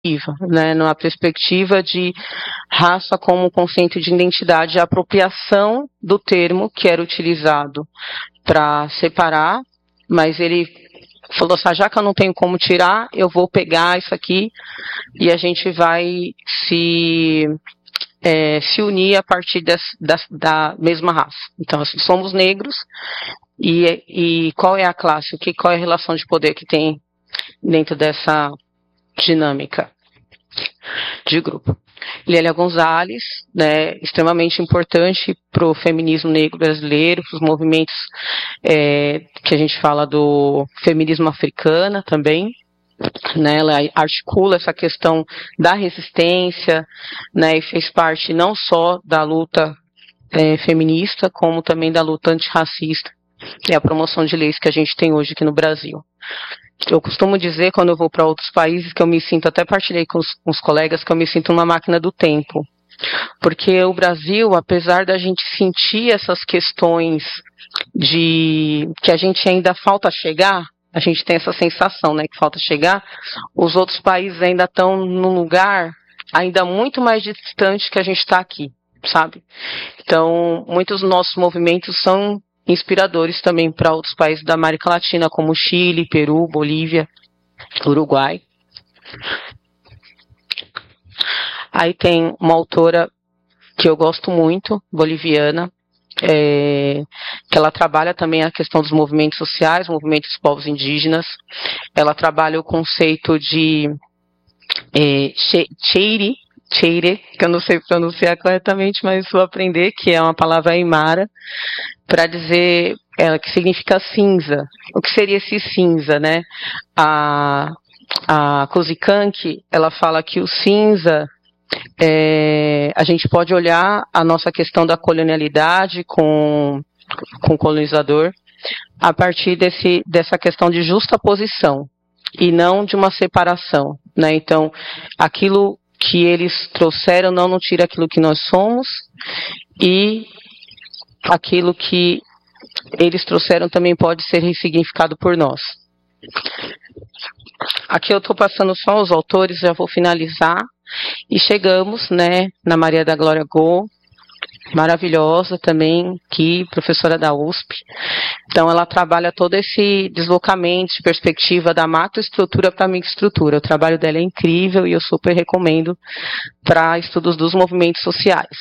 né, numa perspectiva de raça como conceito de identidade, a apropriação do termo que era utilizado para separar, mas ele falou assim, já que eu não tenho como tirar, eu vou pegar isso aqui e a gente vai se unir a partir da mesma raça. Então, assim, somos negros e qual é a classe, qual é a relação de poder que tem dentro dessa dinâmica de grupo. Lélia Gonzalez, né, extremamente importante para o feminismo negro brasileiro, para os movimentos que a gente fala do feminismo africano também, né, ela articula essa questão da resistência, né, e fez parte não só da luta feminista, como também da luta antirracista e a promoção de leis que a gente tem hoje aqui no Brasil. Eu costumo dizer, quando eu vou para outros países, que eu me sinto, até partilhei com os colegas, que eu me sinto uma máquina do tempo. Porque o Brasil, apesar da gente sentir essas questões de que a gente ainda falta chegar, a gente tem essa sensação, né, que falta chegar, os outros países ainda estão num lugar ainda muito mais distante que a gente está aqui, sabe? Então, muitos dos nossos movimentos são inspiradores também para outros países da América Latina, como Chile, Peru, Bolívia, Uruguai. Aí tem uma autora que eu gosto muito, boliviana, que ela trabalha também a questão dos movimentos sociais, movimentos dos povos indígenas. Ela trabalha o conceito de Cheire, que eu não sei pronunciar corretamente, mas vou aprender, que é uma palavra aimara, para dizer que significa cinza. O que seria esse cinza, né? A Cozy Kank, ela fala que o cinza, a gente pode olhar a nossa questão da colonialidade com o colonizador a partir dessa questão de justaposição e não de uma separação, né? Então, aquilo que eles trouxeram não tira aquilo que nós somos, e aquilo que eles trouxeram também pode ser ressignificado por nós. Aqui eu estou passando só os autores, já vou finalizar, e chegamos, né, na Maria da Glória Go, maravilhosa também, que professora da USP. Então ela trabalha todo esse deslocamento de perspectiva da macroestrutura para a microestrutura. O trabalho dela é incrível e eu super recomendo para estudos dos movimentos sociais.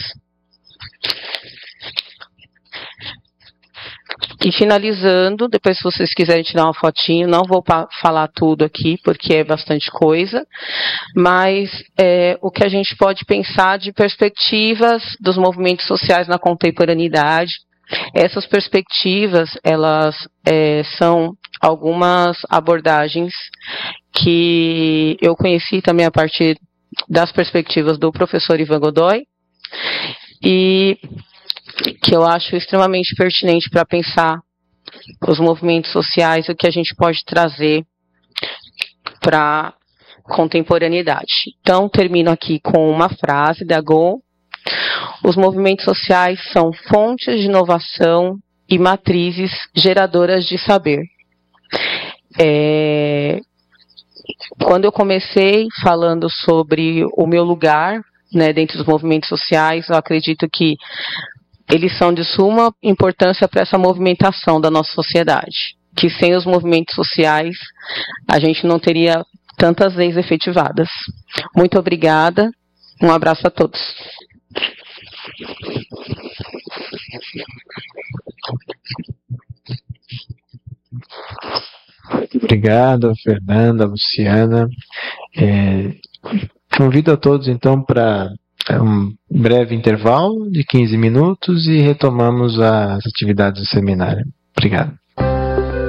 E finalizando, depois se vocês quiserem tirar uma fotinho, não vou falar tudo aqui, porque é bastante coisa, mas o que a gente pode pensar de perspectivas dos movimentos sociais na contemporaneidade. Essas perspectivas, elas são algumas abordagens que eu conheci também a partir das perspectivas do professor Ivan Godoy, e que eu acho extremamente pertinente para pensar os movimentos sociais e o que a gente pode trazer para a contemporaneidade. Então, termino aqui com uma frase da Go. Os movimentos sociais são fontes de inovação e matrizes geradoras de saber. Quando eu comecei falando sobre o meu lugar, né, dentro dos movimentos sociais, eu acredito que eles são de suma importância para essa movimentação da nossa sociedade, que sem os movimentos sociais a gente não teria tantas leis efetivadas. Muito obrigada, um abraço a todos. Obrigado, Fernanda, Luciana. Convido a todos então para um breve intervalo de 15 minutos e retomamos as atividades do seminário. Obrigado.